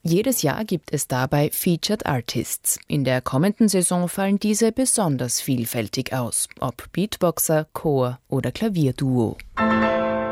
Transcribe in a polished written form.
Jedes Jahr gibt es dabei Featured Artists. In der kommenden Saison fallen diese besonders vielfältig aus, ob Beatboxer, Chor oder Klavierduo.